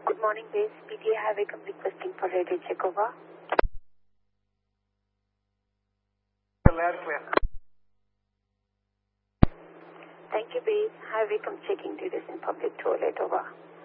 Good morning, base. PTA Highway Company requesting for radio check over. Loud clear. Thank you, base. Highway come checking duties in public toilet over.